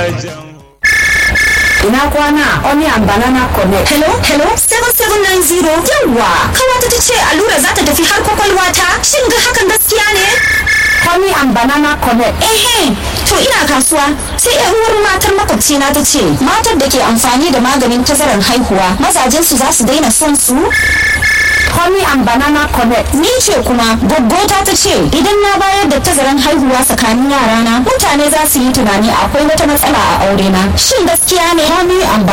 Ina kwana Onion Banana Connect. Hello 7790. Yawwa, kawata ta ce allura za ta tafi har kwakwalwa ta. Shin ga hakan gaskiya ne? Onion Banana Connect. To ina kasuwa sai yan uwar matar makwabcina ta ce matar da ke amfani da maganin tazarar haihuwa mazajen su za su daina son su. Onion Banana Connect. Ni ce kuma goggota ta ce idan na bayar da tazaran haihuwa tsakanin yarana mutane za su yi tunani akwai wata matsala a aurena. Shin gaskiya ne? Onion